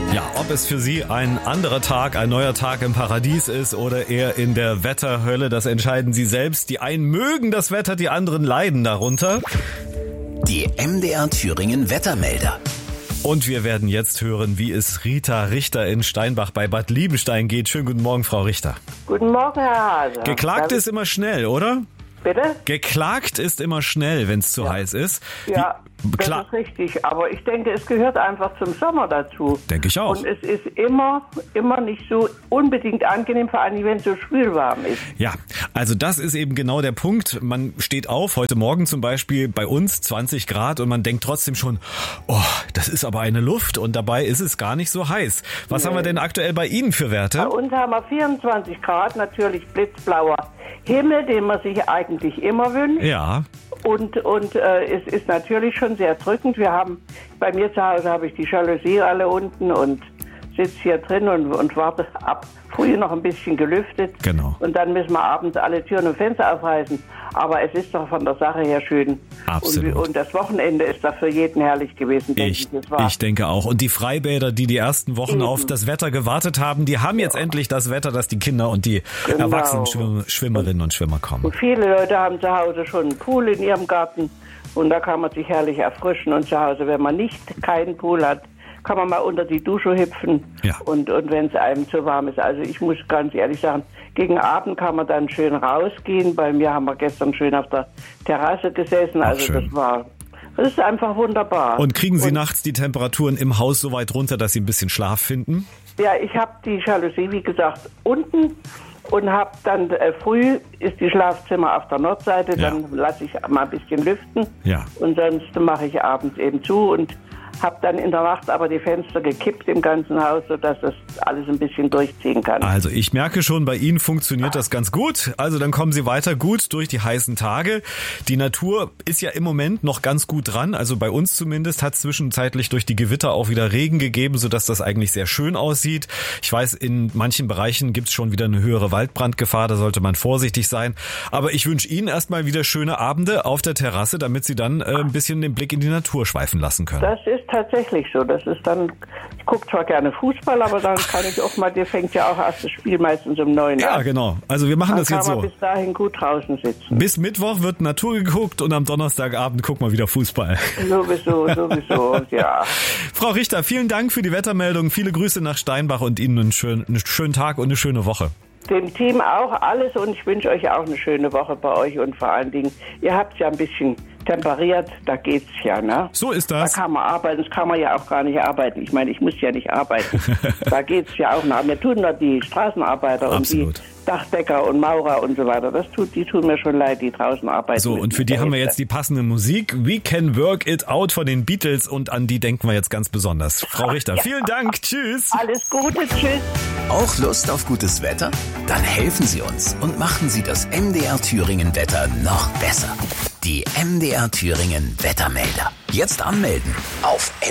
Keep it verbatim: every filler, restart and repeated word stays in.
Ja, ob es für Sie ein anderer Tag, ein neuer Tag im Paradies ist oder eher in der Wetterhölle, das entscheiden Sie selbst. Die einen mögen das Wetter, die anderen leiden darunter. Die M D R Thüringen Wettermelder. Und wir werden jetzt hören, wie es Rita Richter in Steinbach bei Bad Liebenstein geht. Schönen guten Morgen, Frau Richter. Guten Morgen, Herr Hase. Geklagt ist immer schnell, oder? Bitte? Geklagt ist immer schnell, wenn es zu ja. heiß ist. Ja, Wie, das klar. ist richtig. Aber ich denke, es gehört einfach zum Sommer dazu. Denke ich auch. Und es ist immer, immer nicht so unbedingt angenehm, vor allem wenn es so schwül warm ist. Ja, also das ist eben genau der Punkt. Man steht auf, heute Morgen zum Beispiel bei uns zwanzig Grad und man denkt trotzdem schon, oh, das ist aber eine Luft und dabei ist es gar nicht so heiß. Was nee. haben wir denn aktuell bei Ihnen für Werte? Bei uns haben wir vierundzwanzig Grad, natürlich blitzblauer Himmel, den man sich eigentlich immer wünscht. Ja. Und, und äh, es ist natürlich schon sehr drückend. Wir haben, bei mir zu Hause habe ich die Jalousie alle unten und sitze hier drin und, und warte ab. Früh noch ein bisschen gelüftet. Genau. Und dann müssen wir abends alle Türen und Fenster aufreißen. Aber es ist doch von der Sache her schön. Absolut. Und, und das Wochenende ist da für jeden herrlich gewesen, denke ich. Ich, war. ich denke auch. Und die Freibäder, die die ersten Wochen Eben. auf das Wetter gewartet haben, die haben jetzt ja. endlich das Wetter, dass die Kinder und die genau. erwachsenen Schwimm- Schwimmerinnen und Schwimmer kommen. Und viele Leute haben zu Hause schon einen Pool in ihrem Garten. Und da kann man sich herrlich erfrischen. Und zu Hause, wenn man nicht keinen Pool hat, kann man mal unter die Dusche hüpfen. Ja. Und, und wenn es einem zu warm ist. Also ich muss ganz ehrlich sagen, gegen Abend kann man dann schön rausgehen. Bei mir haben wir gestern schön auf der Terrasse gesessen. Ach, also schön. das war, das ist einfach wunderbar. Und kriegen Sie und, nachts die Temperaturen im Haus so weit runter, dass Sie ein bisschen Schlaf finden? Ja, ich habe die Jalousie, wie gesagt, unten. Und habe dann äh, früh ist die Schlafzimmer auf der Nordseite, ja. dann lasse ich mal ein bisschen lüften. Ja. Und sonst mache ich abends eben zu und habe dann in der Nacht aber die Fenster gekippt im ganzen Haus, sodass das alles ein bisschen durchziehen kann. Also ich merke schon, bei Ihnen funktioniert das ganz gut. Also dann kommen Sie weiter gut durch die heißen Tage. Die Natur ist ja im Moment noch ganz gut dran. Also bei uns zumindest hat es zwischenzeitlich durch die Gewitter auch wieder Regen gegeben, sodass das eigentlich sehr schön aussieht. Ich weiß, in manchen Bereichen gibt es schon wieder eine höhere Waldbrandgefahr. Da sollte man vorsichtig sein. Aber ich wünsche Ihnen erstmal wieder schöne Abende auf der Terrasse, damit Sie dann äh, ein bisschen den Blick in die Natur schweifen lassen können. Das ist tatsächlich so. Das ist dann, ich gucke zwar gerne Fußball, aber dann kann ich auch mal, der fängt ja auch erst das Spiel meistens um neun an. Ja, genau. Also wir machen dann das jetzt so. Dann kann man bis dahin gut draußen sitzen. Bis Mittwoch wird Natur geguckt und am Donnerstagabend gucken wir wieder Fußball. Sowieso, sowieso, ja. Frau Richter, vielen Dank für die Wettermeldung. Viele Grüße nach Steinbach und Ihnen einen schönen, einen schönen Tag und eine schöne Woche. Dem Team auch alles und ich wünsche euch auch eine schöne Woche bei euch und vor allen Dingen, ihr habt ja ein bisschen temperiert, da geht's ja, ne? So ist das. Da kann man arbeiten, das kann man ja auch gar nicht arbeiten. Ich meine, ich muss ja nicht arbeiten. Da geht's ja auch noch. Mir tun nur die Straßenarbeiter Absolut. und die Dachdecker und Maurer und so weiter. Das tut, die tun mir schon leid, die draußen arbeiten. So, und für die haben wir jetzt die passende Musik. We Can Work It Out von den Beatles und an die denken wir jetzt ganz besonders. Frau Richter, ja. vielen Dank. Tschüss. Alles Gute. Tschüss. Auch Lust auf gutes Wetter? Dann helfen Sie uns und machen Sie das M D R Thüringen Wetter noch besser. Die M D R Thüringen Wettermelder. Jetzt anmelden auf